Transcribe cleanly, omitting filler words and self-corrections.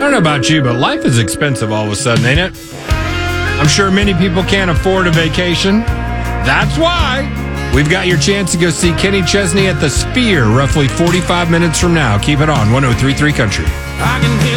don't know about you, but life is expensive all of a sudden, ain't it? I'm sure many people can't afford a vacation. That's why we've got your chance to go see Kenny Chesney at the Sphere roughly 45 minutes from now. Keep it on 103.3 Country. I can hear